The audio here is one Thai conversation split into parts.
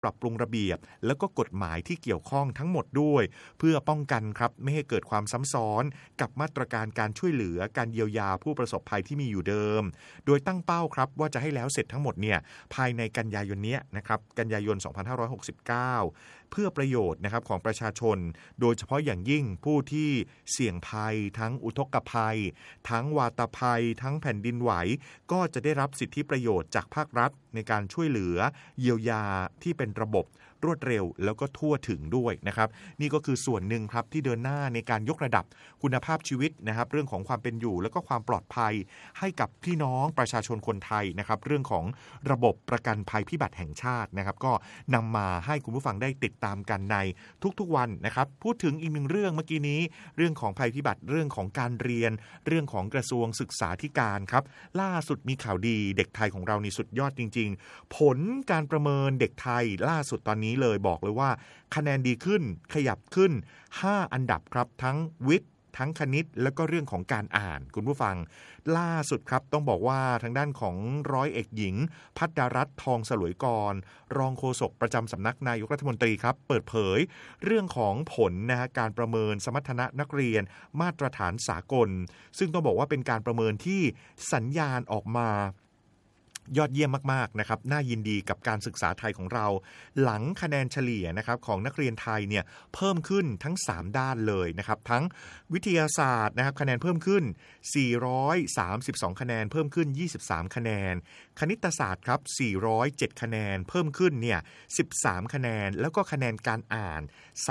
ปรับปรุงระเบียบแล้วก็กฎหมายที่เกี่ยวข้องทั้งหมดด้วยเพื่อป้องกันครับไม่ให้เกิดความซ้ำซ้อนกับมาตรการการช่วยเหลือการเยียวยาผู้ประสบภัยที่มีอยู่เดิมโดยตั้งเป้าครับว่าจะให้แล้วเสร็จทั้งหมดเนี่ยภายในกันยายนนี้นะครับกันยายน2569เพื่อประโยชน์นะครับของประชาชนโดยเฉพาะอย่างยิ่งผู้ที่เสี่ยงภัยทั้งอุทกภัยทั้งวาตภัยทั้งแผ่นดินไหวก็จะได้รับสิทธิประโยชน์จากภาครัฐในการช่วยเหลือเยียวยาที่เป็นระบบรวดเร็วแล้วก็ทั่วถึงด้วยนะครับนี่ก็คือส่วนหนึ่งครับที่เดินหน้าในการยกระดับคุณภาพชีวิตนะครับเรื่องของความเป็นอยู่แล้วก็ความปลอดภัยให้กับพี่น้องประชาชนคนไทยนะครับเรื่องของระบบประกันภัยพิบัติแห่งชาตินะครับก็นำมาให้คุณผู้ฟังได้ติดตามกันในทุกๆวันนะครับพูดถึงอีกหนึ่งเรื่องเมื่อกี้นี้เรื่องของภัยพิบัติเรื่องของการเรียนเรื่องของกระทรวงศึกษาธิการครับล่าสุดมีข่าวดีเด็กไทยของเรานี่สุดยอดจริงๆผลการประเมินเด็กไทยล่าสุดตอนนี้เลยบอกเลยว่าคะแนนดีขึ้นขยับขึ้น5อันดับครับทั้งวิทย์ทั้งคณิตแล้วก็เรื่องของการอ่านคุณผู้ฟังล่าสุดครับต้องบอกว่าทางด้านของร้อยเอกหญิงภัทรรัตน์ทองสลวยกรรองโฆษกประจำสำนักนายกรัฐมนตรีครับเปิดเผยเรื่องของผลนะฮะการประเมินสมรรถนะนักเรียนมาตรฐานสากลซึ่งต้องบอกว่าเป็นการประเมินที่สัญญาณออกมายอดเยี่ยมมากๆนะครับน่ายินดีกับการศึกษาไทยของเราหลังคะแนนเฉลี่ยนะครับของนักเรียนไทยเนี่ยเพิ่มขึ้นทั้ง3ด้านเลยนะครับทั้งวิทยาศาสตร์นะครับคะแนนเพิ่มขึ้น432คะแนนเพิ่มขึ้น23คะแนนคณิตศาสตร์ครับ407คะแนนเพิ่มขึ้นเนี่ย13คะแนนแล้วก็คะแนนการอ่าน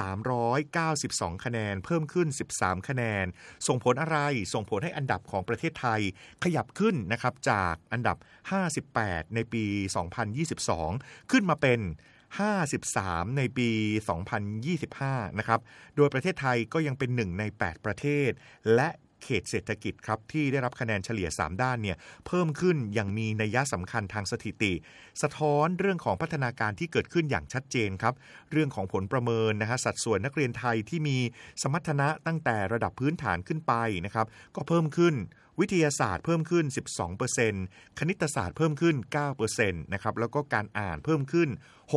392คะแนนเพิ่มขึ้น13คะแนนส่งผลอะไรส่งผลให้อันดับของประเทศไทยขยับขึ้นนะครับจากอันดับ58ในปี 2022 ขึ้นมาเป็น53ในปี 2025 นะครับโดยประเทศไทยก็ยังเป็น1ใน8ประเทศและเขตเศรษฐกิจครับที่ได้รับคะแนนเฉลี่ย3ด้านเนี่ยเพิ่มขึ้นอย่างมีนัยสำคัญทางสถิติสะท้อนเรื่องของพัฒนาการที่เกิดขึ้นอย่างชัดเจนครับเรื่องของผลประเมินนะฮะสัดส่วนนักเรียนไทยที่มีสมรรถนะตั้งแต่ระดับพื้นฐานขึ้นไปนะครับก็เพิ่มขึ้นวิทยาศาสตร์เพิ่มขึ้น 12% คณิตศาสตร์เพิ่มขึ้น 9% นะครับแล้วก็การอ่านเพิ่มขึ้น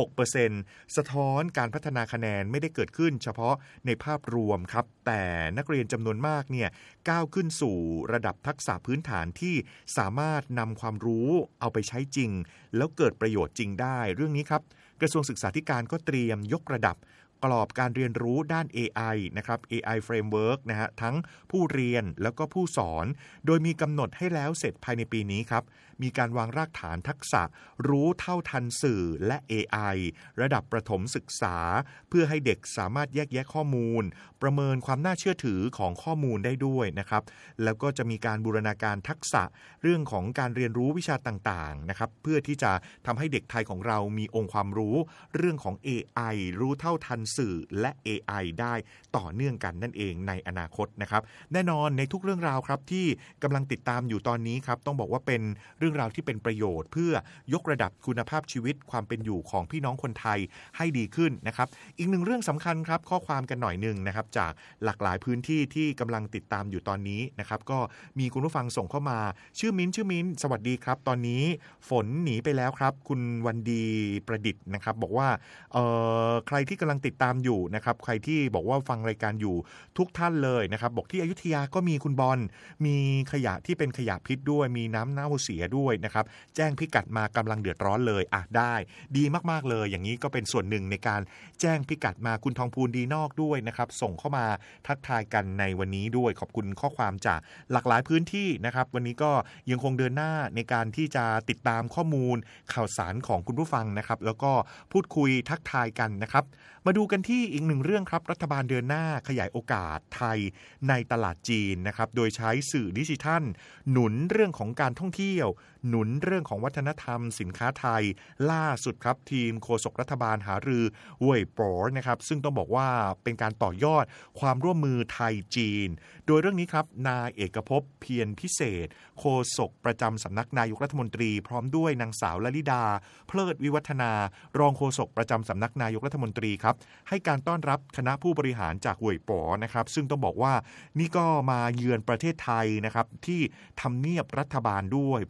6% สะท้อนการพัฒนาคะแนนไม่ได้เกิดขึ้นเฉพาะในภาพรวมครับแต่นักเรียนจำนวนมากเนี่ยก้าวขึ้นสู่ระดับทักษะพื้นฐานที่สามารถนำความรู้เอาไปใช้จริงแล้วเกิดประโยชน์จริงได้เรื่องนี้ครับกระทรวงศึกษาธิการก็เตรียมยกระดับกรอบการเรียนรู้ด้าน AI นะครับ AI Framework นะฮะทั้งผู้เรียนแล้วก็ผู้สอนโดยมีกำหนดให้แล้วเสร็จภายในปีนี้ครับมีการวางรากฐานทักษะรู้เท่าทันสื่อและ AI ระดับประถมศึกษาเพื่อให้เด็กสามารถแยกแยะข้อมูลประเมินความน่าเชื่อถือของข้อมูลได้ด้วยนะครับแล้วก็จะมีการบูรณาการทักษะเรื่องของการเรียนรู้วิชาต่างๆนะครับเพื่อที่จะทำให้เด็กไทยของเรามีองค์ความรู้เรื่องของ AI รู้เท่าทันสื่อและ AI ได้ต่อเนื่องกันนั่นเองในอนาคตนะครับแน่นอนในทุกเรื่องราวครับที่กำลังติดตามอยู่ตอนนี้ครับต้องบอกว่าเป็นเรื่องราวที่เป็นประโยชน์เพื่อยกระดับคุณภาพชีวิตความเป็นอยู่ของพี่น้องคนไทยให้ดีขึ้นนะครับอีกหนึ่งเรื่องสำคัญครับข้อความกันหน่อยนึงนะครับจากหลากหลายพื้นที่ที่กำลังติดตามอยู่ตอนนี้นะครับก็มีคุณผู้ฟังส่งเข้ามาชื่อมิ้นสวัสดีครับตอนนี้ฝนหนีไปแล้วครับคุณวันดีประดิษฐ์นะครับบอกว่าใครที่กำลังติดตามอยู่นะครับใครที่บอกว่าฟังรายการอยู่ทุกท่านเลยนะครับบอกที่อยุธยาก็มีคุณบอลมีขยะที่เป็นขยะพิษด้วยมีน้ำเน่าเสียด้วยนะครับแจ้งพิกัดมากำลังเดือดร้อนเลยได้ดีมากๆเลยอย่างนี้ก็เป็นส่วนหนึ่งในการแจ้งพิกัดมาคุณทองพูนดีนอกด้วยนะครับส่งเข้ามาทักทายกันในวันนี้ด้วยขอบคุณข้อความจากหลากหลายพื้นที่นะครับวันนี้ก็ยังคงเดินหน้าในการที่จะติดตามข้อมูลข่าวสารของคุณผู้ฟังนะครับแล้วก็พูดคุยทักทายกันนะครับมาดูกันที่อีกหนึ่งเรื่องครับรัฐบาลเดินหน้าขยายโอกาสไทยในตลาดจีนนะครับโดยใช้สื่อดิจิทัลหนุนเรื่องของการท่องเที่ยวหนุนเรื่องของวัฒนธรรมสินค้าไทยล่าสุดครับทีมโฆษกรัฐบาลหารือเว่ยป๋อนะครับซึ่งต้องบอกว่าเป็นการต่อยอดความร่วมมือไทยจีนโดยเรื่องนี้ครับนายเอกภพเพียรพิเศษโฆษกประจำสำนักนายกรัฐมนตรีพร้อมด้วยนางสาวลลิดาเพลิดวิวัฒนารองโฆษกประจำสำนักนายกรัฐมนตรีครับให้การต้อนรับคณะผู้บริหารจากเว่ยป๋อนะครับซึ่งต้องบอกว่านี่ก็มาเยือนประเทศไทยนะครับที่ทำเนียบรัฐบาลด้วยเพื่อเป็น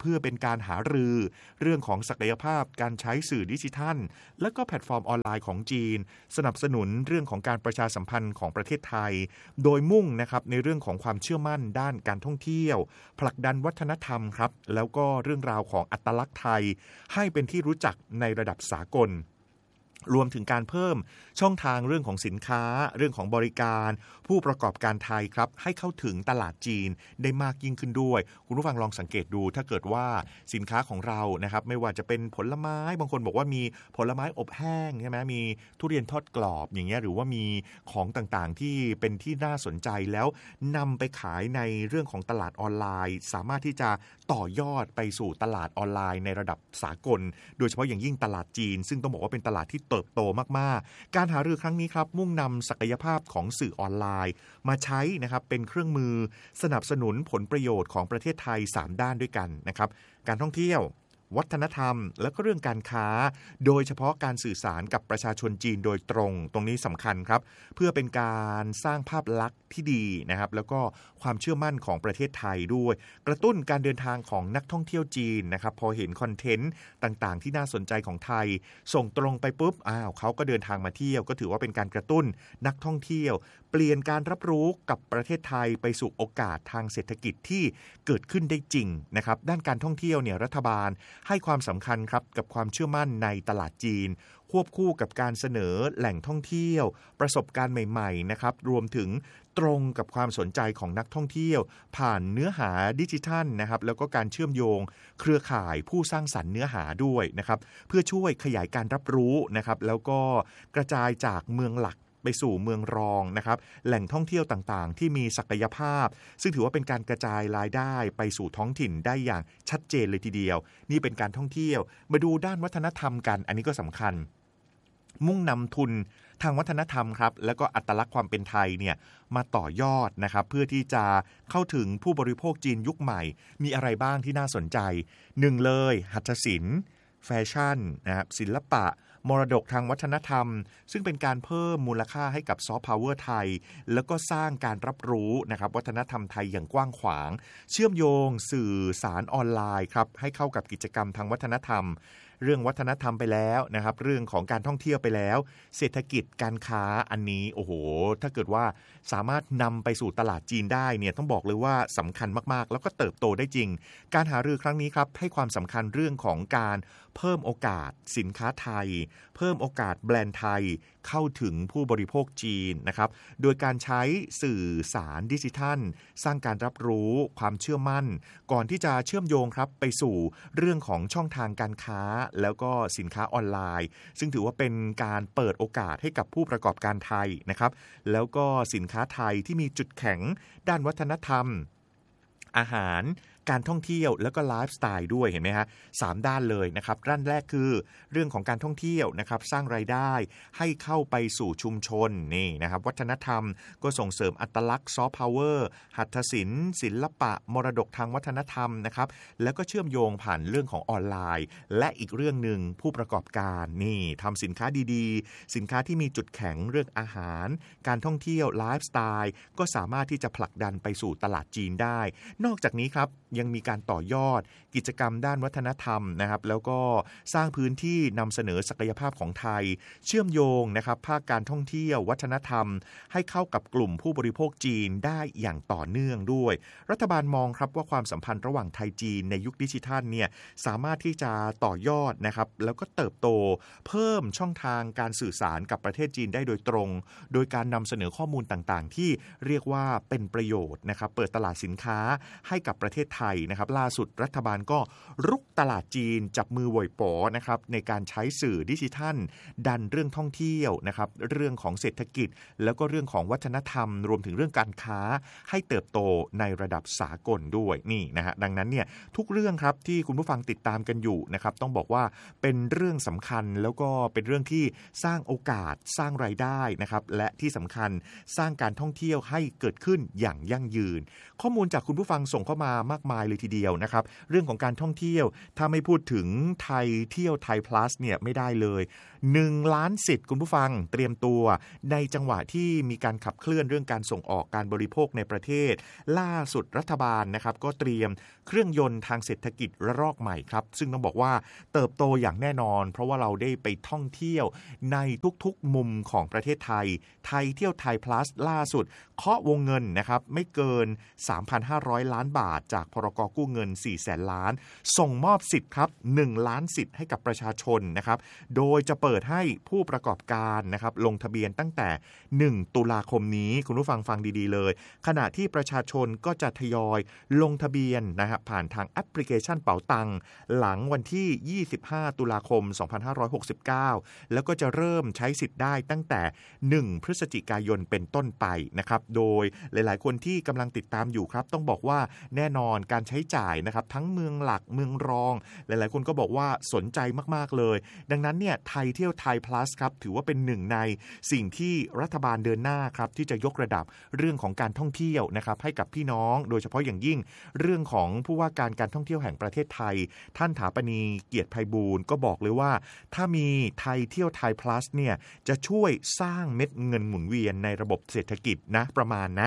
การหารือเรื่องของศักยภาพการใช้สื่อดิจิทัลและก็แพลตฟอร์มออนไลน์ของจีนสนับสนุนเรื่องของการประชาสัมพันธ์ของประเทศไทยโดยมุ่งนะครับในเรื่องของความเชื่อมั่นด้านการท่องเที่ยวผลักดันวัฒนธรรมครับแล้วก็เรื่องราวของอัตลักษณ์ไทยให้เป็นที่รู้จักในระดับสากลรวมถึงการเพิ่มช่องทางเรื่องของสินค้าเรื่องของบริการผู้ประกอบการไทยครับให้เข้าถึงตลาดจีนได้มากยิ่งขึ้นด้วยคุณผู้ฟังลองสังเกตดูถ้าเกิดว่าสินค้าของเรานะครับไม่ว่าจะเป็นผลไม้บางคนบอกว่ามีผลไม้อบแห้งใช่ไหมมีทุเรียนทอดกรอบอย่างเงี้ยหรือว่ามีของต่างๆที่เป็นที่น่าสนใจแล้วนำไปขายในเรื่องของตลาดออนไลน์สามารถที่จะต่อยอดไปสู่ตลาดออนไลน์ในระดับสากลโดยเฉพาะอย่างยิ่งตลาดจีนซึ่งต้องบอกว่าเป็นตลาดที่เติบโตมากๆการหารือครั้งนี้ครับมุ่งนำศักยภาพของสื่อออนไลน์มาใช้นะครับเป็นเครื่องมือสนับสนุนผลประโยชน์ของประเทศไทย3ด้านด้วยกันนะครับการท่องเที่ยววัฒนธรรมและก็เรื่องการค้าโดยเฉพาะการสื่อสารกับประชาชนจีนโดยตรงตรงนี้สำคัญครับเพื่อเป็นการสร้างภาพลักษณ์ที่ดีนะครับแล้วก็ความเชื่อมั่นของประเทศไทยด้วยกระตุ้นการเดินทางของนักท่องเที่ยวจีนนะครับพอเห็นคอนเทนต์ต่างๆที่น่าสนใจของไทยส่งตรงไปปุ๊บเขาก็เดินทางมาเที่ยวก็ถือว่าเป็นการกระตุ้นนักท่องเที่ยวเปลี่ยนการรับรู้กับประเทศไทยไปสู่โอกาสทางเศรษฐกิจที่เกิดขึ้นได้จริงนะครับด้านการท่องเที่ยวเนี่ยรัฐบาลให้ความสำคัญครับกับความเชื่อมั่นในตลาดจีนควบคู่กับการเสนอแหล่งท่องเที่ยวประสบการณ์ใหม่ๆนะครับรวมถึงตรงกับความสนใจของนักท่องเที่ยวผ่านเนื้อหาดิจิทัลนะครับแล้วก็การเชื่อมโยงเครือข่ายผู้สร้างสรรค์เนื้อหาด้วยนะครับเพื่อช่วยขยายการรับรู้นะครับแล้วก็กระจายจากเมืองหลักไปสู่เมืองรองนะครับแหล่งท่องเที่ยวต่างๆที่มีศักยภาพซึ่งถือว่าเป็นการกระจายรายได้ไปสู่ท้องถิ่นได้อย่างชัดเจนเลยทีเดียวนี่เป็นการท่องเที่ยวมาดูด้านวัฒนธรรมกันอันนี้ก็สำคัญมุ่งนำทุนทางวัฒนธรรมครับแล้วก็อัตลักษณ์ความเป็นไทยเนี่ยมาต่อยอดนะครับเพื่อที่จะเข้าถึงผู้บริโภคจีนยุคใหม่มีอะไรบ้างที่น่าสนใจ1เลยหัตถศิลป์แฟชั่นนะครับศิลปะมรดกทางวัฒนธรรมซึ่งเป็นการเพิ่มมูลค่าให้กับซอฟต์พาวเวอร์ไทยแล้วก็สร้างการรับรู้นะครับวัฒนธรรมไทยอย่างกว้างขวางเชื่อมโยงสื่อสารออนไลน์ครับให้เข้ากับกิจกรรมทางวัฒนธรรมเรื่องวัฒนธรรมไปแล้วนะครับเรื่องของการท่องเที่ยวไปแล้วเศรษฐกิจการค้าอันนี้โอ้โหถ้าเกิดว่าสามารถนำไปสู่ตลาดจีนได้เนี่ยต้องบอกเลยว่าสำคัญมากๆแล้วก็เติบโตได้จริงการหารือครั้งนี้ครับให้ความสำคัญเรื่องของการเพิ่มโอกาสสินค้าไทยเพิ่มโอกาสแบรนด์ไทยเข้าถึงผู้บริโภคจีนนะครับโดยการใช้สื่อสารดิจิทัลสร้างการรับรู้ความเชื่อมั่นก่อนที่จะเชื่อมโยงครับไปสู่เรื่องของช่องทางการค้าแล้วก็สินค้าออนไลน์ซึ่งถือว่าเป็นการเปิดโอกาสให้กับผู้ประกอบการไทยนะครับแล้วก็สินค้าไทยที่มีจุดแข็งด้านวัฒนธรรมอาหารการท่องเที่ยวแล้วก็ไลฟ์สไตล์ด้วยเห็นไหมฮะ3ด้านเลยนะครับด้านแรกคือเรื่องของการท่องเที่ยวนะครับสร้างรายได้ให้เข้าไปสู่ชุมชนนี่นะครับวัฒนธรรมก็ส่งเสริมอัตลักษณ์ซอฟต์พาวเวอร์หัตถศิลป์ศิลปะมรดกทางวัฒนธรรมนะครับแล้วก็เชื่อมโยงผ่านเรื่องของออนไลน์และอีกเรื่องหนึ่งผู้ประกอบการนี่ทำสินค้าดีๆสินค้าที่มีจุดแข็งเรื่องอาหารการท่องเที่ยวไลฟ์สไตล์ก็สามารถที่จะผลักดันไปสู่ตลาดจีนได้นอกจากนี้ครับยังมีการต่อยอดกิจกรรมด้านวัฒนธรรมนะครับแล้วก็สร้างพื้นที่นำเสนอศักยภาพของไทยเชื่อมโยงนะครับภาคการท่องเที่ยววัฒนธรรมให้เข้ากับกลุ่มผู้บริโภคจีนได้อย่างต่อเนื่องด้วยรัฐบาลมองครับว่าความสัมพันธ์ระหว่างไทยจีนในยุคดิจิทัลเนี่ยสามารถที่จะต่อยอดนะครับแล้วก็เติบโตเพิ่มช่องทางการสื่อสารกับประเทศจีนได้โดยตรงโดยการนำเสนอข้อมูลต่างๆที่เรียกว่าเป็นประโยชน์นะครับเปิดตลาดสินค้าให้กับประเทศไทยนะครับล่าสุดรัฐบาลก็รุกตลาดจีนจับมือโวยป๋อนะครับในการใช้สื่อดิจิทัลดันเรื่องท่องเที่ยวนะครับเรื่องของเศรษฐกิจแล้วก็เรื่องของวัฒนธรรมรวมถึงเรื่องการค้าให้เติบโตในระดับสากลด้วยนี่นะฮะดังนั้นเนี่ยทุกเรื่องครับที่คุณผู้ฟังติดตามกันอยู่นะครับต้องบอกว่าเป็นเรื่องสำคัญแล้วก็เป็นเรื่องที่สร้างโอกาสสร้างรายได้นะครับและที่สำคัญสร้างการท่องเที่ยวให้เกิดขึ้นอย่างยั่งยืนข้อมูลจากคุณผู้ฟังส่งเข้ามามากมมายเลยทีเดียวนะครับเรื่องของการท่องเที่ยวถ้าไม่พูดถึงไทยเที่ยวไทย plus เนี่ยไม่ได้เลย1 ล้านสิทธิ์คุณผู้ฟังเตรียมตัวในจังหวะที่มีการขับเคลื่อนเรื่องการส่งออกการบริโภคในประเทศล่าสุดรัฐบาลนะครับก็เตรียมเครื่องยนต์ทางเศรษฐกิจระลอกใหม่ครับซึ่งต้องบอกว่าเติบโตอย่างแน่นอนเพราะว่าเราได้ไปท่องเที่ยวในทุกๆมุมของประเทศไทยไทยเที่ยวไทย plus ล่าสุดเคาะวงเงินนะครับไม่เกิน 3,500 ล้านบาทจากพรก.กู้เงิน 400,000 ล้านส่งมอบสิทธิ์ครับ1 ล้านสิทธิ์ให้กับประชาชนนะครับโดยจะเปิดให้ผู้ประกอบการนะครับลงทะเบียนตั้งแต่1 ตุลาคมนี้คุณผู้ฟังฟังดีๆเลยขณะที่ประชาชนก็จะทยอยลงทะเบียนนะครับผ่านทางแอปพลิเคชันเป๋าตังหลังวันที่25 ตุลาคม 2569แล้วก็จะเริ่มใช้สิทธิ์ได้ตั้งแต่1 พฤศจิกายนเป็นต้นไปนะครับโดยหลายๆคนที่กำลังติดตามอยู่ครับต้องบอกว่าแน่นอนการใช้จ่ายนะครับทั้งเมืองหลักเมืองรองหลายๆคนก็บอกว่าสนใจมากๆเลยดังนั้นเนี่ยไทยเที่ยวไทย plus ครับถือว่าเป็นหนึ่งในสิ่งที่รัฐบาลเดินหน้าครับที่จะยกระดับเรื่องของการท่องเที่ยวนะครับให้กับพี่น้องโดยเฉพาะอย่างยิ่งเรื่องของผู้ว่าการท่องเที่ยวแห่งประเทศไทยท่านถาปณีเกียรติไพบูลย์ก็บอกเลยว่าถ้ามีไทยเที่ยวไทย plus เนี่ยจะช่วยสร้างเม็ดเงินหมุนเวียนในระบบเศรษฐกิจนะประมาณนะ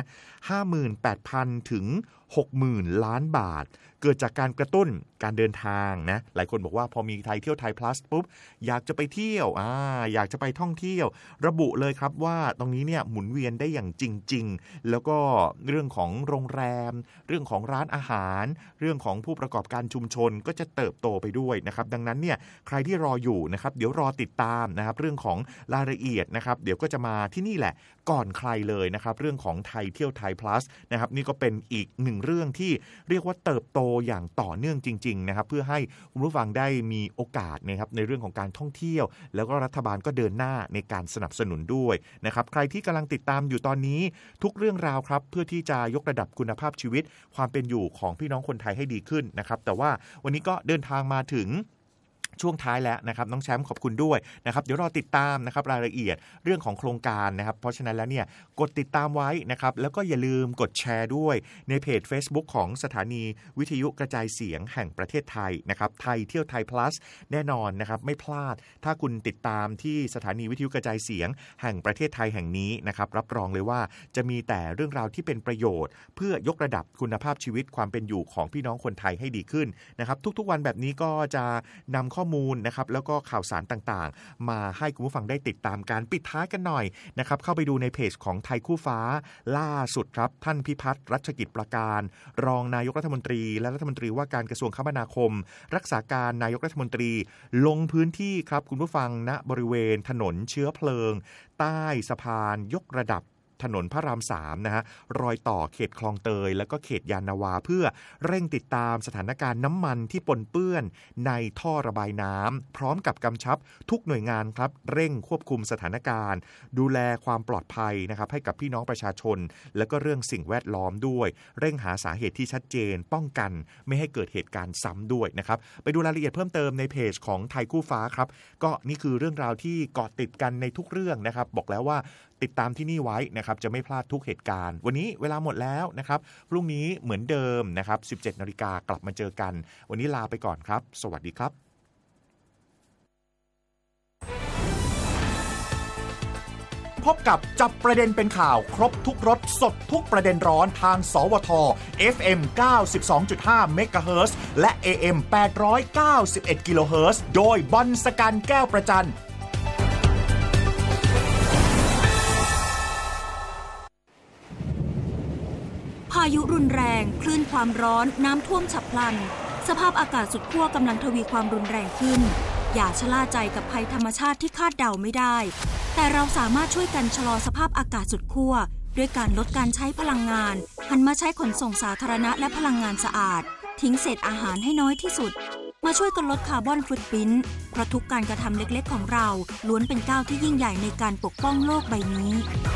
58,000 ถึง 60,000 ล้านบาทเกิดจากการกระตุ้นการเดินทางนะหลายคนบอกว่าพอมีไทยเที่ยวไทย plus ปุ๊บอยากจะไปเที่ยวอยากจะไปท่องเที่ยวระบุเลยครับว่าตรงนี้เนี่ยหมุนเวียนได้อย่างจริงๆแล้วก็เรื่องของโรงแรมเรื่องของร้านอาหารเรื่องของผู้ประกอบการชุมชนก็จะเติบโตไปด้วยนะครับดังนั้นเนี่ยใครที่รออยู่นะครับเดี๋ยวรอติดตามนะครับเรื่องของรายละเอียดนะครับเดี๋ยวก็จะมาที่นี่แหละก่อนใครเลยนะครับเรื่องของไทยเที่ยวไทย plus นะครับนี่ก็เป็นอีกหนึ่งเรื่องที่เรียกว่าเติบโตอย่างต่อเนื่องจริงๆนะครับเพื่อให้คุณผู้ฟังได้มีโอกาสนะครับในเรื่องของการท่องเที่ยวแล้วก็รัฐบาลก็เดินหน้าในการสนับสนุนด้วยนะครับใครที่กำลังติดตามอยู่ตอนนี้ทุกเรื่องราวครับเพื่อที่จะยกระดับคุณภาพชีวิตความเป็นอยู่ของพี่น้องคนไทยให้ดีขึ้นนะครับแต่ว่าวันนี้ก็เดินทางมาถึงช่วงท้ายแล้วนะครับน้องแชมป์ขอบคุณด้วยนะครับเดี๋ยวรอติดตามนะครับรายละเอียดเรื่องของโครงการนะครับเพราะฉะนั้นแล้วเนี่ยกดติดตามไว้นะครับแล้วก็อย่าลืมกดแชร์ด้วยในเพจ Facebook ของสถานีวิทยุกระจายเสียงแห่งประเทศไทยนะครับไทยเที่ยวไทย plus แน่นอนนะครับไม่พลาดถ้าคุณติดตามที่สถานีวิทยุกระจายเสียงแห่งประเทศไทยแห่งนี้นะครับรับรองเลยว่าจะมีแต่เรื่องราวที่เป็นประโยชน์เพื่อยกระดับคุณภาพชีวิตความเป็นอยู่ของพี่น้องคนไทยให้ดีขึ้นนะครับทุกๆวันแบบนี้ก็จะนำข้อมูลนะครับแล้วก็ข่าวสารต่างๆมาให้คุณผู้ฟังได้ติดตามการปิดท้ายกันหน่อยนะครับเข้าไปดูในเพจของไทยคู่ฟ้าล่าสุดครับท่านพิพัฒน์รัชกิจประการรองนายกรัฐมนตรีและรัฐมนตรีว่าการกระทรวงคมนาคมรักษาการนายกรัฐมนตรีลงพื้นที่ครับคุณผู้ฟังณบริเวณถนนเชื้อเพลิงใต้สะพานยกระดับถนนพระราม3นะฮะรอยต่อเขตคลองเตยแล้วก็เขตยานนาวาเพื่อเร่งติดตามสถานการณ์น้ำมันที่ปนเปื้อนในท่อระบายน้ำพร้อมกับกำชับทุกหน่วยงานครับเร่งควบคุมสถานการณ์ดูแลความปลอดภัยนะครับให้กับพี่น้องประชาชนแล้วก็เรื่องสิ่งแวดล้อมด้วยเร่งหาสาเหตุที่ชัดเจนป้องกันไม่ให้เกิดเหตุการณ์ซ้ำด้วยนะครับไปดูรายละเอียดเพิ่มเติมในเพจของไทยคู่ฟ้าครับก็นี่คือเรื่องราวที่เกาะติดกันในทุกเรื่องนะครับบอกแล้วว่าติดตามที่นี่ไว้นะครับจะไม่พลาดทุกเหตุการณ์วันนี้เวลาหมดแล้วนะครับพรุ่งนี้เหมือนเดิมนะครับ 17:00 น.กลับมาเจอกันวันนี้ลาไปก่อนครับสวัสดีครับพบกับจับประเด็นเป็นข่าวครบทุกรสสดทุกประเด็นร้อนทางสวท FM 92.5 เมกะเฮิรตซ์และ AM 891 กิโลเฮิรตซ์โดยบอลสกันแก้วประจันพายุรุนแรงคลื่นความร้อนน้ำท่วมฉับพลันสภาพอากาศสุดขั้วกำลังทวีความรุนแรงขึ้นอย่าชะล่าใจกับภัยธรรมชาติที่คาดเดาไม่ได้แต่เราสามารถช่วยกันชะลอสภาพอากาศสุดขั้วด้วยการลดการใช้พลังงานหันมาใช้ขนส่งสาธารณะและพลังงานสะอาดทิ้งเศษอาหารให้น้อยที่สุดมาช่วยกันลดคาร์บอนฟุตพริ้นท์เพราะทุกการกระทำเล็กๆของเราล้วนเป็นก้าวที่ยิ่งใหญ่ในการปกป้องโลกใบนี้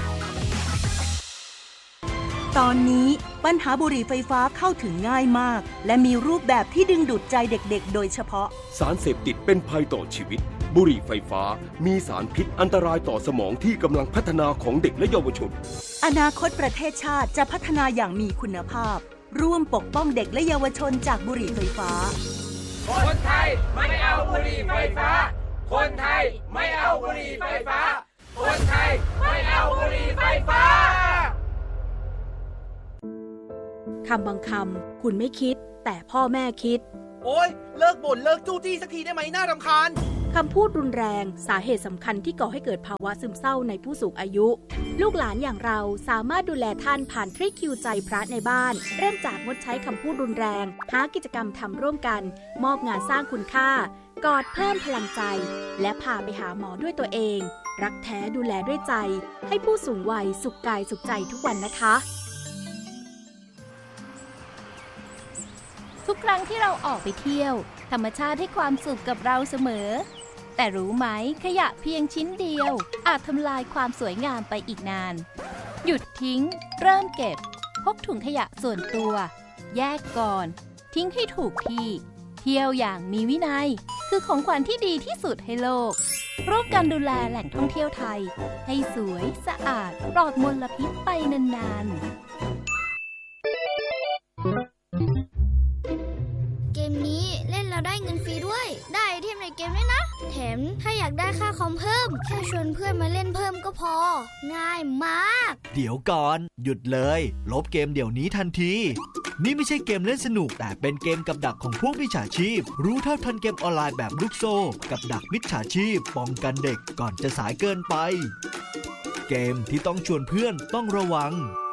ตอนนี้ปัญหาบุหรี่ไฟฟ้าเข้าถึงง่ายมากและมีรูปแบบที่ดึงดูดใจเด็กๆโดยเฉพาะสารเสพติดเป็นภัยต่อชีวิตบุหรี่ไฟฟ้ามีสารพิษอันตรายต่อสมองที่กำลังพัฒนาของเด็กและเยาวชนอนาคตประเทศชาติจะพัฒนาอย่างมีคุณภาพร่วมปกป้องเด็กและเยาวชนจากบุหรี่ไฟฟ้าคนไทยไม่เอาบุหรี่ไฟฟ้าคนไทยไม่เอาบุหรี่ไฟฟ้าคนไทยไม่เอาบุหรี่ไฟฟ้าคำบางคำคุณไม่คิดแต่พ่อแม่คิดโอ๊ยเลิกบ่นเลิกจู้จี้สักทีได้ไหมน่ารำคาญคำพูดรุนแรงสาเหตุสำคัญที่ก่อให้เกิดภาวะซึมเศร้าในผู้สูงอายุลูกหลานอย่างเราสามารถดูแลท่านผ่านทริคคิวใจพระในบ้านเริ่มจากงดใช้คำพูดรุนแรงหากิจกรรมทำร่วมกันมอบงานสร้างคุณค่ากอดเพิ่มพลังใจและพาไปหาหมอด้วยตัวเองรักแท้ดูแลด้วยใจให้ผู้สูงวัยสุขกายสุขใจทุกวันนะคะทุกครั้งที่เราออกไปเที่ยวธรรมชาติให้ความสุขกับเราเสมอแต่รู้ไหมขยะเพียงชิ้นเดียวอาจทำลายความสวยงามไปอีกนานหยุดทิ้งเริ่มเก็บพกถุงขยะส่วนตัวแยกก่อนทิ้งให้ถูกที่เที่ยวอย่างมีวินัยคือของขวัญที่ดีที่สุดให้โลกร่วมกันดูแลแหล่งท่องเที่ยวไทยให้สวยสะอาดปลอดมลพิษไปนานๆเกมนี้เล่นแล้วได้เงินฟรีด้วยได้ไอเทมในเกมด้วยนะแถมถ้าอยากได้ค่าคอมเพิ่มแค่ชวนเพื่อนมาเล่นเพิ่มก็พอง่ายมากเดี๋ยวก่อนหยุดเลยลบเกมเดี๋ยวนี้ทันทีนี่ไม่ใช่เกมเล่นสนุกแต่เป็นเกมกับดักของพวกมิจฉาชีพรู้เท่าทันเกมออนไลน์แบบลูกโซ่กับดักมิจฉาชีพป้องกันเด็กก่อนจะสายเกินไปเกมที่ต้องชวนเพื่อนต้องระวัง